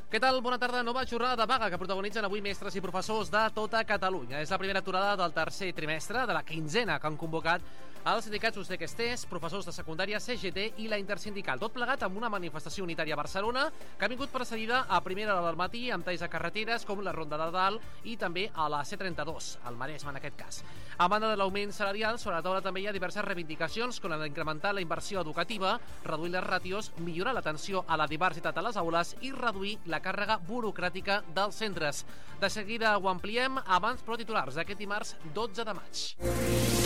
Què tal? Bona tarda. Nova jornada de vaga que protagonitzen avui mestres i professors de tota Catalunya. És la primera aturada del tercer trimestre, de la quinzena que han convocat els sindicats UCEC-ESTES, professors de secundària, CGT i la intersindical. Tot plegat amb una manifestació unitària a Barcelona que ha vingut precedida a primera hora del matí amb talls a carreteres com la Ronda de Dalt i també a la C32, al Maresme en aquest cas. A banda de l'augment salarial, sobre la taula també hi ha diverses reivindicacions com la d'incrementar la inversió educativa, reduir les ràtios, millorar l'atenció a la diversitat a les aules i reduir la càrrega burocràtica dels centres. De seguida ho ampliem, abans però titulars d'aquest dimarts 12 de maig.